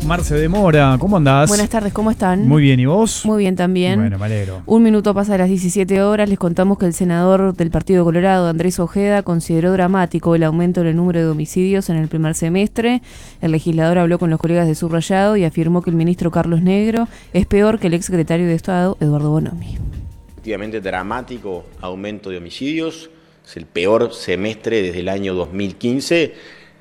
Marce de Mora, ¿cómo andás? Buenas tardes, ¿cómo están? Muy bien, ¿y vos? Muy bien también. Bueno, me alegro. Un minuto pasa a las 17 horas. Les contamos que el senador del Partido Colorado, Andrés Ojeda, consideró dramático el aumento en el número de homicidios en el primer semestre. El legislador habló con los colegas de Subrayado y afirmó que el ministro Carlos Negro es peor que el exsecretario de Estado, Eduardo Bonomi. Efectivamente, dramático aumento de homicidios. Es el peor semestre desde el año 2015.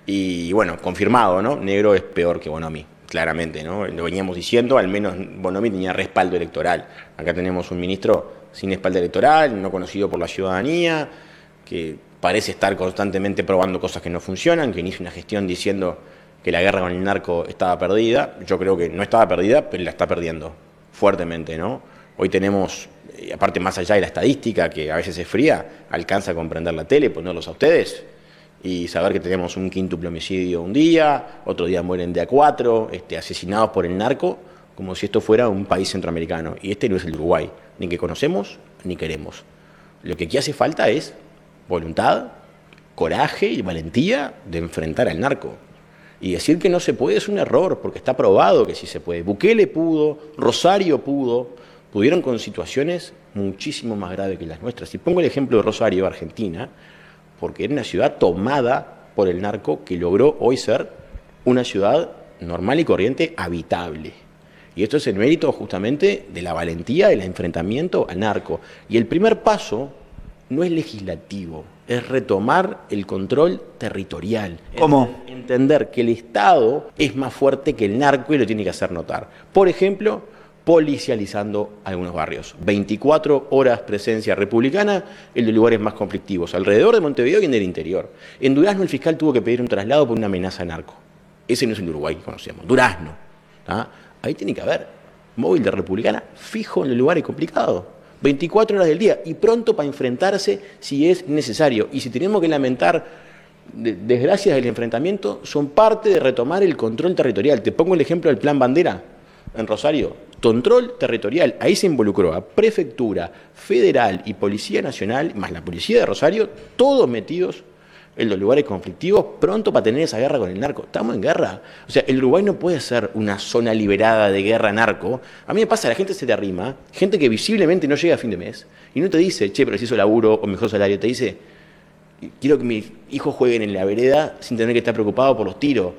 Y bueno, confirmado, ¿no? Negro es peor que Bonomi. Claramente, ¿no? Lo veníamos diciendo, al menos Bonomi tenía respaldo electoral. Acá tenemos un ministro sin respaldo electoral, no conocido por la ciudadanía, que parece estar constantemente probando cosas que no funcionan, que inicia una gestión diciendo que la guerra con el narco estaba perdida. Yo creo que no estaba perdida, pero la está perdiendo fuertemente, ¿no? Hoy tenemos, aparte más allá de la estadística, que a veces es fría, alcanza a comprender la tele, ponerlos a ustedes, y saber que tenemos un quíntuple homicidio un día, otro día mueren de a 4, asesinados por el narco, como si esto fuera un país centroamericano. Y este no es el Uruguay, ni que conocemos ni queremos. Lo que aquí hace falta es voluntad, coraje y valentía de enfrentar al narco. Y decir que no se puede es un error, porque está probado que sí se puede. Bukele pudo, Rosario pudieron con situaciones muchísimo más graves que las nuestras. Y pongo el ejemplo de Rosario, Argentina, porque era una ciudad tomada por el narco que logró hoy ser una ciudad normal y corriente habitable. Y esto es el mérito justamente de la valentía del enfrentamiento al narco. Y el primer paso no es legislativo, es retomar el control territorial. ¿Cómo? Entender que el Estado es más fuerte que el narco y lo tiene que hacer notar. Por ejemplo, policializando algunos barrios. 24 horas presencia republicana en los lugares más conflictivos, alrededor de Montevideo y en el interior. En Durazno el fiscal tuvo que pedir un traslado por una amenaza narco. Ese no es el Uruguay que conocemos. Durazno. ¿Tá? Ahí tiene que haber móvil de republicana fijo en los lugares complicados. 24 horas del día y pronto para enfrentarse si es necesario. Y si tenemos que lamentar desgracias del enfrentamiento, son parte de retomar el control territorial. Te pongo el ejemplo del Plan Bandera en Rosario. Control territorial, ahí se involucró a Prefectura, Federal y Policía Nacional, más la Policía de Rosario, todos metidos en los lugares conflictivos, pronto para tener esa guerra con el narco. Estamos en guerra. O sea, el Uruguay no puede ser una zona liberada de guerra narco. A mí me pasa, la gente se te arrima, gente que visiblemente no llega a fin de mes, y no te dice, che, preciso laburo o mejor salario, te dice, quiero que mis hijos jueguen en la vereda sin tener que estar preocupado por los tiros.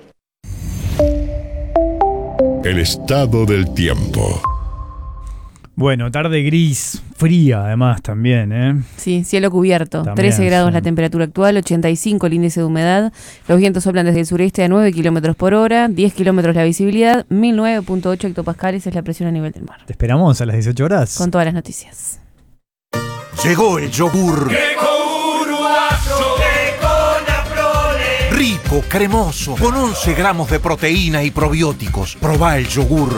El estado del tiempo. Bueno, tarde gris, fría además también, ¿eh? Sí, cielo cubierto. También, 13 grados sí. la temperatura actual, 85 el índice de humedad. Los vientos soplan desde el sureste a 9 kilómetros por hora, 10 kilómetros la visibilidad, 1009.8 hectopascales es la presión a nivel del mar. ¿Te esperamos a las 18 horas? Con todas las noticias. Llegó el yogur. Rico, cremoso, con 11 gramos de proteína y probióticos. Probá el yogur.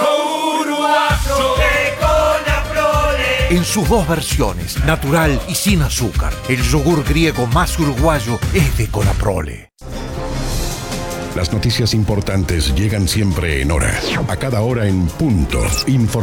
En sus dos versiones, natural y sin azúcar. El yogur griego más uruguayo es de Conaprole. Las noticias importantes llegan siempre en hora. A cada hora en punto.